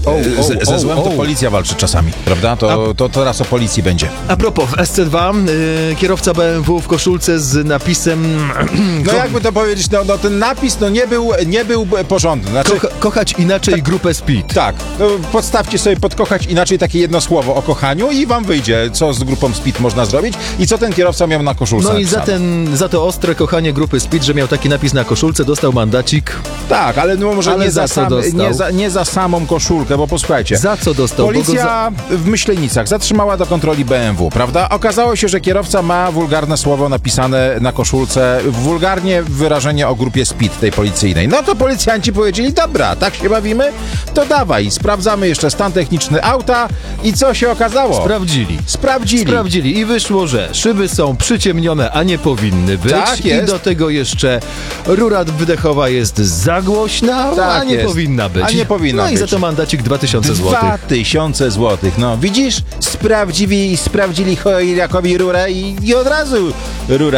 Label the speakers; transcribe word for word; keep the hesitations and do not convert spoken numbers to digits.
Speaker 1: o, o,
Speaker 2: ze, ze złem
Speaker 1: o,
Speaker 2: to
Speaker 1: o.
Speaker 2: policja walczy czasami, prawda? To, to teraz o policji będzie.
Speaker 1: A propos, w S C dwa y, kierowca B M W w koszulce z napisem
Speaker 2: No
Speaker 1: ko-
Speaker 2: jakby to powiedzieć, no, no ten napis no nie był, nie był porządny. Znaczy,
Speaker 1: kocha- kochać inaczej
Speaker 2: Tak.
Speaker 1: grupę Speed.
Speaker 2: tak, no, podstawcie sobie podkochać inaczej takie jedno słowo o kochaniu i wam wyjdzie, co z grupą Speed można zrobić i co ten kierowca miał na koszulce
Speaker 1: No i za,
Speaker 2: napisane.
Speaker 1: ten, za to ostre kochanie grupy Speed, że miał taki napis na koszulce, dostał mandacik.
Speaker 2: Tak, ale no może
Speaker 1: Ale
Speaker 2: nie,
Speaker 1: za
Speaker 2: za
Speaker 1: co
Speaker 2: sam,
Speaker 1: dostał?
Speaker 2: nie, za, nie za samą koszulkę, bo posłuchajcie.
Speaker 1: Za co dostał? Bo go za...
Speaker 2: Policja w Myślenicach zatrzymała do kontroli B M W, prawda? Okazało się, że kierowca ma wulgarne słowo napisane na koszulce, wulgarnie wyrażenie o grupie Speed tej policyjnej. No to policjanci powiedzieli, dobra, tak się bawimy? To dawaj, sprawdzamy jeszcze stan techniczny auta i co się okazało?
Speaker 1: Sprawdzili.
Speaker 2: Sprawdzili.
Speaker 1: Sprawdzili i wyszło, że szyby są przyciemnione, a nie powinny być.
Speaker 2: Tak
Speaker 1: I
Speaker 2: jest.
Speaker 1: do tego jeszcze rura wydechowa jest za głośna,
Speaker 2: Tak
Speaker 1: a nie
Speaker 2: jest.
Speaker 1: powinna być.
Speaker 2: A nie powinna
Speaker 1: No i za
Speaker 2: być.
Speaker 1: to mandacik dwa tysiące złotych.
Speaker 2: Dwa tysiące złotych. No widzisz? Sprawdzili, sprawdzili chojrakowi rurę i, i od razu rura